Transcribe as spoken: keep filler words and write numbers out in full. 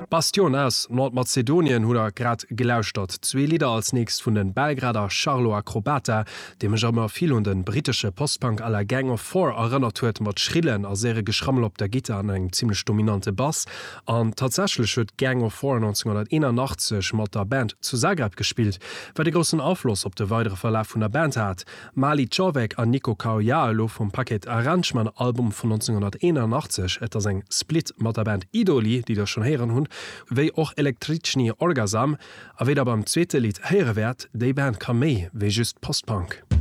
Bastion aus Nordmazedonien hu er grad gelauscht hat. Zwei Lieder als nächst vun den Belgrader Charlo Acrobata, dem jammer viel und den britische Postpunk aller Gang of Four erinnert huet mat Schrillen a sere Geschrammel op der Gitter an eng ziemlich dominante Bass. An tatsächlich huet Gang of Four neunzehnhunderteinundachtzig mat der Band zu Zagreb gespielt, wer de großen Aufschluss op de weitere Verlauf vun der Band hat. Mali Čovek an Niko Kaujaalo vom Paket Arrangement Album von neunzehnhunderteinundachtzig et er seg Split mat der Band Idoli, die der schon heren hun, wéi och Elektritschni Orgasam, a weder beim zweite Lied here wert, déi Band kam méi wéi just Postpunk.